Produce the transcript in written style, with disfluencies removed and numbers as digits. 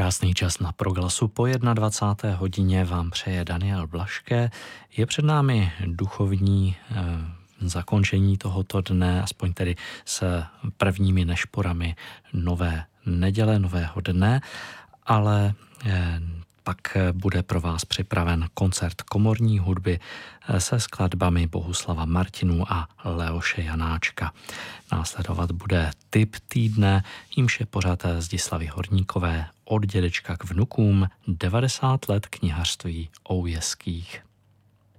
Krásný čas na Proglasu. Po 21. hodině vám přeje Daniel Blaške. Je před námi duchovní zakončení tohoto dne, aspoň tedy s prvními nešporami nové neděle, nového dne, ale pak bude pro vás připraven koncert komorní hudby se skladbami Bohuslava Martinů a Leoše Janáčka. Následovat bude Tip týdne, jímž je pořad Zdislavy Horníkové Od dědečka k vnukům 90 let knihařství Oujeských.